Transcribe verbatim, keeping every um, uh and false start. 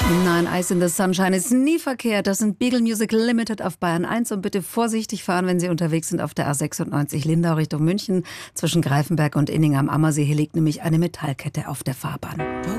Nein, Ice in the Sunshine ist nie verkehrt. Das sind Beagle Music Limited auf Bayern eins. Und bitte vorsichtig fahren, wenn Sie unterwegs sind auf der A sechsundneunzig Lindau Richtung München. Zwischen Greifenberg und Inning am Ammersee. Hier liegt nämlich eine Metallkette auf der Fahrbahn.